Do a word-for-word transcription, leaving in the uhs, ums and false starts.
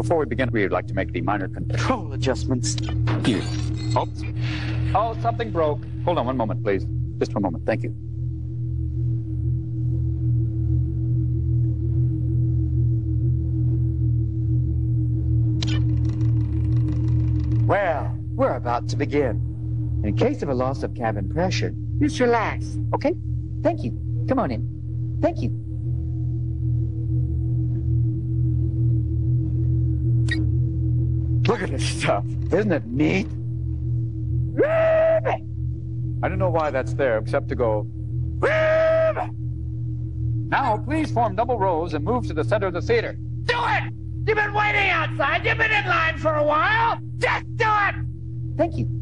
Before we begin, we'd like to make the minor control adjustments here. Oops. Oh, something broke. Hold on one moment, please. Just one moment. Thank you. Well, we're about to begin. In case of a loss of cabin pressure, just relax, okay? Thank you. Come on in. Thank you. Look at this stuff. Isn't it neat? I don't know why that's there, except to go... Now, please form double rows and move to the center of the theater. Do it! You've been waiting outside. You've been in line for a while. Just do it! Thank you.